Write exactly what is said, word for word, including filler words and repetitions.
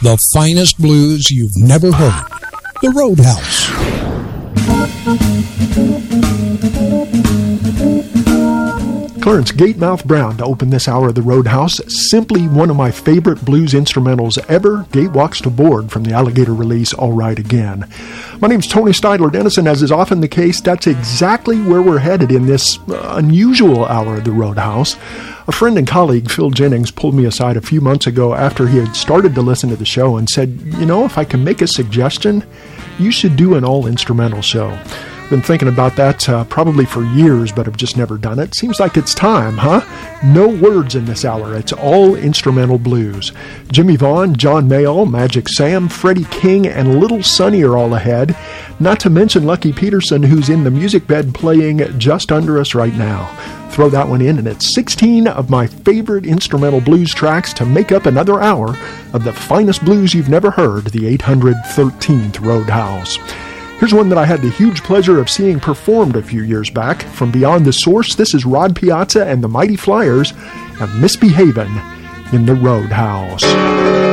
The finest blues you've never heard. The Roadhouse. Clarence Gatemouth Brown to open this hour of the Roadhouse. Simply one of my favorite blues instrumentals ever. Gate Walks to Board from the Alligator release, All Right Again. My name's Tony Steidler Dennison. As is often the case, that's exactly where we're headed in this uh, unusual hour of the Roadhouse. A friend and colleague, Phil Jennings, pulled me aside a few months ago after he had started to listen to the show and said, you know, if I can make a suggestion, you should do an all-instrumental show. Been thinking about that uh, probably for years, but have just never done it. Seems like it's time, huh? No words in this hour. It's all instrumental blues. Jimmy Vaughn, John Mayall, Magic Sam, Freddie King, and Little Sonny are all ahead. Not to mention Lucky Peterson, who's in the music bed playing Just Under Us right now. Throw that one in, and it's sixteen of my favorite instrumental blues tracks to make up another hour of the finest blues you've never heard, the eight hundred thirteenth Roadhouse. Here's one that I had the huge pleasure of seeing performed a few years back. From Beyond the Source, this is Rod Piazza and the Mighty Flyers and Misbehavin' in the Roadhouse.